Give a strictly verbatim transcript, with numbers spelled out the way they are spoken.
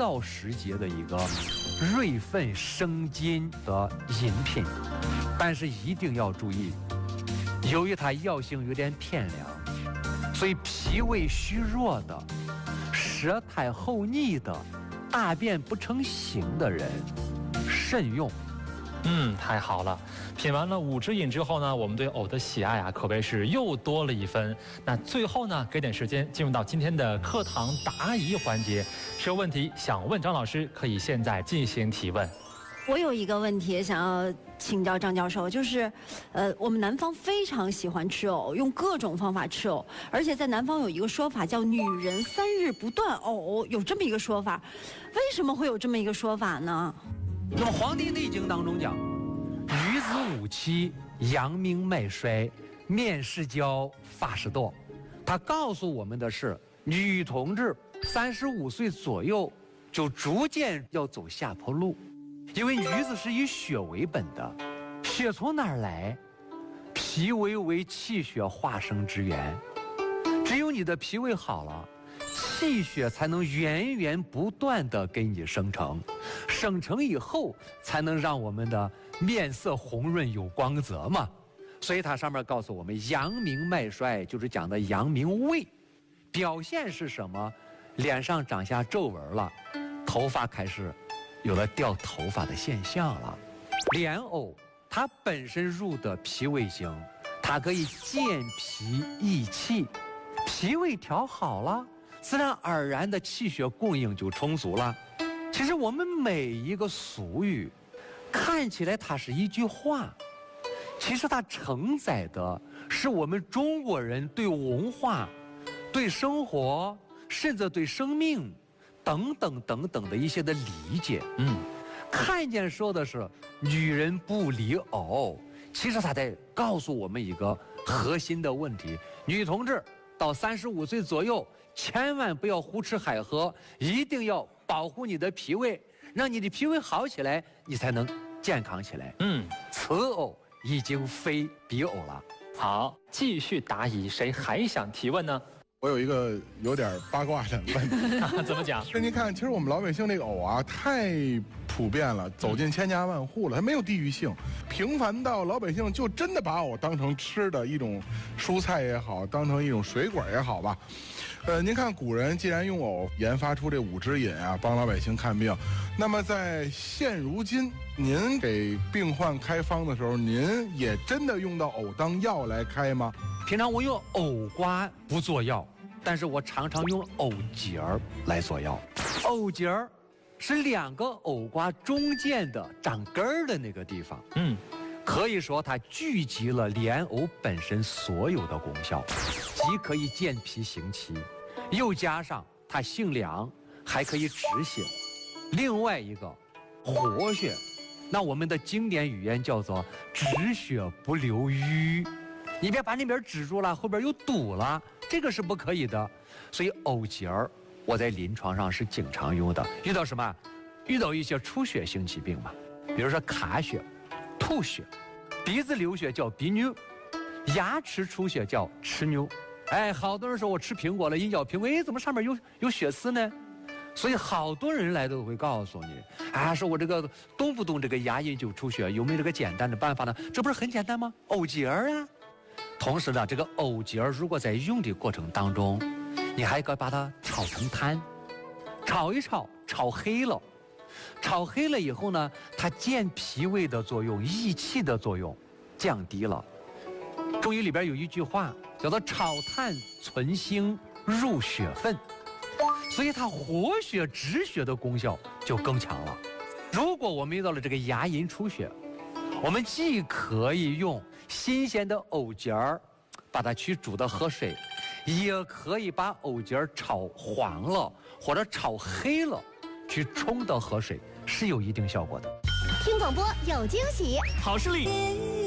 燥时节的一个瑞分生津的饮品，但是一定要注意，由于它药性有点偏凉，所以脾胃虚弱的、舌苔厚腻的、大便不成形的人慎用。 嗯，太好了！品完了五支饮之后呢，我们对藕的喜爱啊，可谓是又多了一分。那最后呢，给点时间进入到今天的课堂答疑环节，是有问题想问张老师，可以现在进行提问。 我有一个问题想要请教张教授，就是，呃，我们南方非常喜欢吃藕，用各种方法吃藕，而且在南方有一个说法叫"女人三日不断藕"，有这么一个说法，为什么会有这么一个说法呢？ 那么《黄帝内经》当中讲，女子五七，阳明脉衰，面事焦，发事堕。他告诉我们的是，女同志三十五岁左右就逐渐要走下坡路，因为女子是以血为本的，血从哪儿来？脾胃为气血化生之源，只有你的脾胃好了，气血才能源源不断地给你生成，生成以后才能让我们的面色红润有光泽嘛。所以它上面告诉我们，阳明脉衰就是讲的阳明胃，表现是什么？脸上长下皱纹了，头发开始有了掉头发的现象了。莲藕它本身入的脾胃经，它可以健脾益气，脾胃调好了，自然而然的气血供应就充足了。其实我们每一个俗语，看起来它是一句话，其实它承载的是我们中国人对文化、对生活，甚至对生命等等等等的一些的理解。嗯，看见说的是女人不离藕，其实它在告诉我们一个核心的问题：女同志到三十五岁左右，千万不要胡吃海喝，一定要保护你的脾胃，让你的脾胃好起来，你才能健康起来。嗯，此藕已经非彼藕了。 好，继续答疑，谁还想提问呢？ 我有一个有点八卦的问题。 怎么讲？ 是您看，其实我们老百姓这个藕啊，太普遍了，走进千家万户了，它没有地域性，平凡到老百姓就真的把藕当成吃的一种蔬菜也好，当成一种水果也好吧。呃，您看古人既然用藕研发出这五支饮啊，帮老百姓看病，那么在现如今，您给病患开方的时候，您也真的用到藕当药来开吗？ 平常我用藕瓜不做药，但是我常常用藕节儿来做药。藕节儿是两个藕瓜中间的长根儿的那个地方，嗯，可以说它聚集了莲藕本身所有的功效，既可以健脾行气，又加上它性凉，还可以止血。另外一个活血，那我们的经典语言叫做止血不留瘀。你别把那边止住了，后边又堵了，这个是不可以的。所以藕节儿我在临床上是经常用的。遇到什么？遇到一些出血性疾病嘛，比如说卡血、吐血，鼻子流血叫鼻衄，牙齿出血叫齿衄。哎，好多人说我吃苹果了，一咬苹果，哎，怎么上面有有血丝呢？所以好多人来都会告诉你，啊，说我这个动不动这个牙龈就出血，有没有这个简单的办法呢？这不是很简单吗？藕节儿啊。同时呢，这个藕节儿如果在用的过程当中，你还可以把它炒成汤，炒一炒，炒黑了，炒黑了以后呢，它健脾胃的作用、益气的作用降低了。中医里边有一句话叫做炒炭存心入血分，所以它活血止血的功效就更强了。如果我们遇到了这个牙龈出血，我们既可以用新鲜的藕节儿把它去煮的河水，也可以把藕节儿炒黄了或者炒黑了去冲的河水，是有一定效果的。 听广播有惊喜， 好视力。